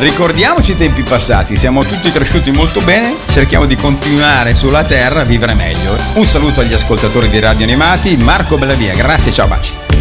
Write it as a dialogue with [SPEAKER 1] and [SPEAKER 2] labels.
[SPEAKER 1] Ricordiamoci i tempi passati, siamo tutti cresciuti molto bene, cerchiamo di continuare sulla terra a vivere meglio. Un saluto agli ascoltatori di Radio Animati, Marco Bellavia, grazie, ciao, baci.